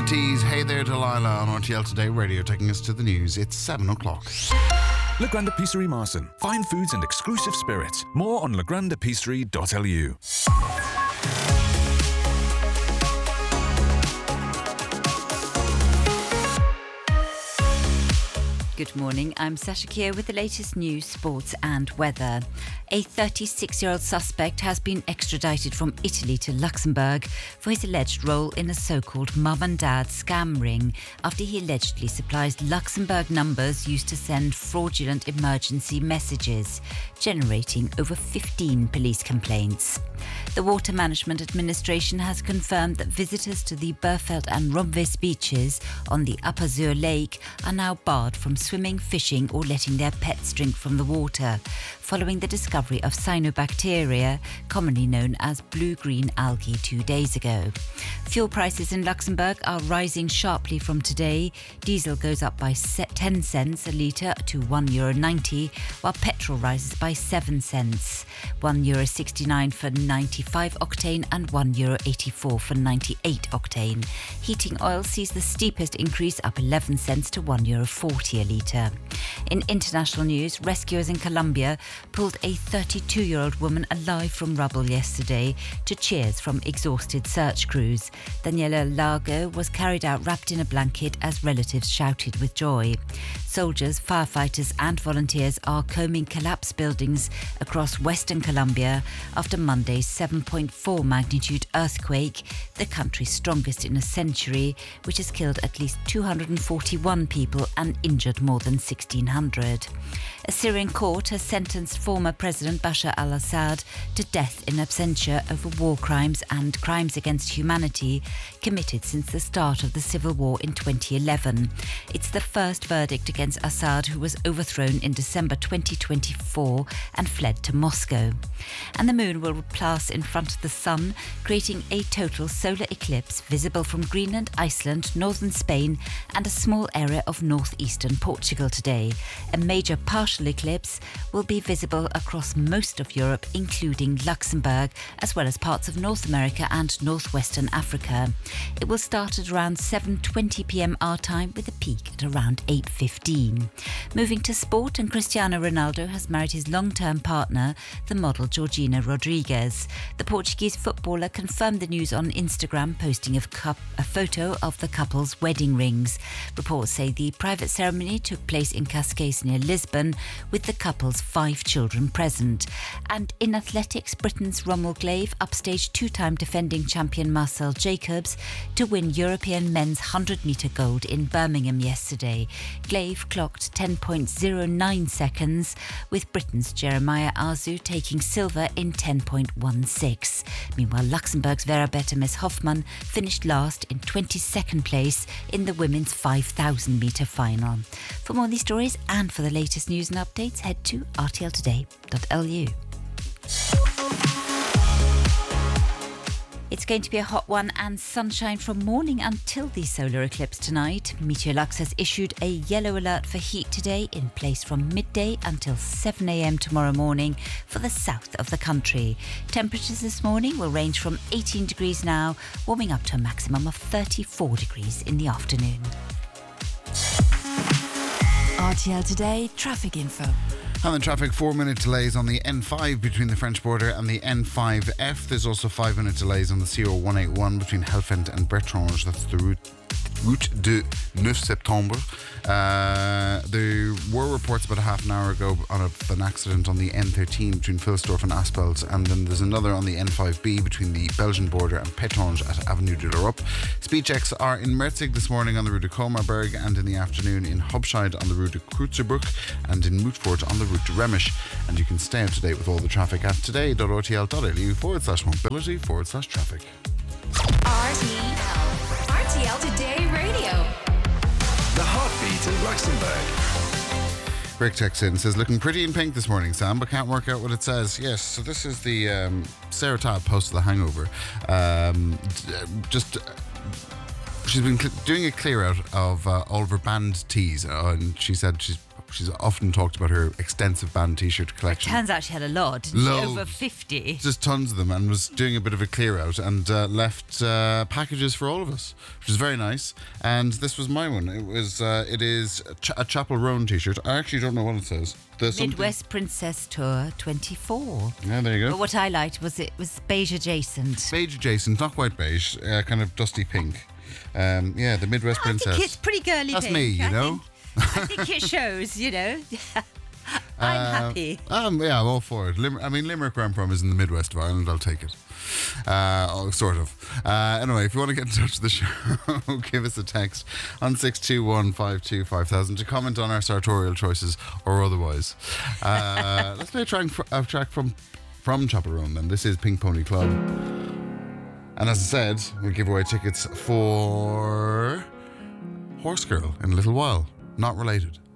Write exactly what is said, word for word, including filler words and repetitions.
Tease, Hey There Delilah on R T L Today Radio, taking us to the news. It's seven o'clock. La Grande Épicerie Marson. Fine foods and exclusive spirits. More on lagrandepicerie dot l u. Good morning, I'm Sasha Keir with the latest news, sports and weather. A thirty-six-year-old suspect has been extradited from Italy to Luxembourg for his alleged role in a so-called mum and dad scam ring after he allegedly supplies Luxembourg numbers used to send fraudulent emergency messages, generating over fifteen police complaints. The Water Management Administration has confirmed that visitors to the Burfeld and Romvis beaches on the Upper Zur Lake are now barred from swimming, fishing or letting their pets drink from the water, following the discovery of cyanobacteria, commonly known as blue-green algae, two days ago. Fuel prices in Luxembourg are rising sharply from today. Diesel goes up by ten cents a litre to one euro ninety, while petrol rises by seven cents, one euro sixty-nine for ninety-five octane and one euro eighty-four for ninety-eight octane. Heating oil sees the steepest increase, up eleven cents to one euro forty a litre. In international news, rescuers in Colombia pulled a thirty-two-year-old woman alive from rubble yesterday to cheers from exhausted search crews. Daniela Lago was carried out wrapped in a blanket as relatives shouted with joy. Soldiers, firefighters and volunteers are combing collapsed buildings across western Colombia after Monday's seven point four magnitude earthquake, the country's strongest in a century, which has killed at least two hundred forty-one people and injured more than sixteen hundred. A Syrian court has sentenced former President Bashar al-Assad to death in absentia over war crimes and crimes against humanity committed since the start of the civil war in twenty eleven. It's the first verdict against Assad, who was overthrown in December twenty twenty-four and fled to Moscow. And the moon will pass in front of the sun, creating a total solar eclipse visible from Greenland, Iceland, northern Spain and a small area of northeastern Portugal today. A major partial eclipse will be visible across most of Europe, including Luxembourg, as well as parts of North America and northwestern Africa. It will start at around seven twenty p m our time, with a peak at around eight fifteen. Moving to sport, and Cristiano Ronaldo has married his long-term partner, the model Georgina Rodriguez. The Portuguese footballer confirmed the news on Instagram, posting a, cup, a photo of the couple's wedding rings. Reports say the private ceremony took place in Cascais near Lisbon, with the couple's five children present. And in athletics, Britain's Rommel Glaive upstaged two-time defending champion Marcel Jacobs to win European men's one hundred metre gold in Birmingham yesterday. Glaive clocked ten point oh nine seconds, with Britain's Jeremiah Azu taking silver in ten point one six. Meanwhile, Luxembourg's Vera Bettemes Hoffmann finished last in twenty-second place in the women's five thousand metre final. For more of these stories and for the latest news and updates, head to r t l today dot l u. It's going to be a hot one and sunshine from morning until the solar eclipse tonight. Meteorlux has issued a yellow alert for heat today, in place from midday until seven a m tomorrow morning for the south of the country. Temperatures this morning will range from eighteen degrees now, warming up to a maximum of thirty-four degrees in the afternoon. R T L Today traffic info. And the traffic, four-minute delays on the N five between the French border and the N five F. There's also five-minute delays on the C O one eighty-one between Helfend and Bertrange. That's the route Route de nine Septembre. Uh, there were reports about a half an hour ago on a, an accident on the N thirteen between Philsdorf and Aspelt, and then there's another on the N five B between the Belgian border and Petrange at Avenue de l'Europe. Speed checks are in Merzig this morning on the Rue de Comarberg, and in the afternoon in Hubscheid on the Rue de Kreuzerbrück, and in Mootfort on the Route de Remisch. And you can stay up to date with all the traffic at today dot r t l dot l u forward slash mobility forward slash traffic. R T L. R T L Today Radio. The heartbeat of Luxembourg. Rick texts in, says, looking pretty in pink this morning, Sam, but can't work out what it says. Yes, so this is the um, Sarah Tabb post of The Hangover. Um, just... Uh, She's been cl- doing a clear out of uh, all of her band tees, uh, and she said she's She's often talked about her extensive band T-shirt collection. Turns out she had a lot. Didn't she? Loads. Over fifty. Just tons of them, and was doing a bit of a clear out and uh, left uh, packages for all of us, which is very nice. And this was my one. It was. Uh, it is a, Ch- a Chapel Roan T-shirt. I actually don't know what it says. There's something- Midwest Princess Tour twenty-four. Yeah, there you go. But what I liked was it was beige adjacent. Beige adjacent, not quite beige, uh, kind of dusty pink. Um, yeah, the Midwest I Princess. think it's pretty girly That's pink. me, you I know. Think, I think it shows, you know. I'm Uh, happy. Um, yeah, I'm all for it. Lim- I mean, Limerick Grand Prom is in the Midwest of Ireland. I'll take it. Uh, oh, sort of. Uh, anyway, if you want to get in touch with the show, give us a text on six two one, five two five thousand to comment on our sartorial choices or otherwise. Uh, let's play a track, fr- a track from from Chapel Roan then. This is Pink Pony Club. And as I said, we'll give away tickets for Horse Girl in a little while. Not related.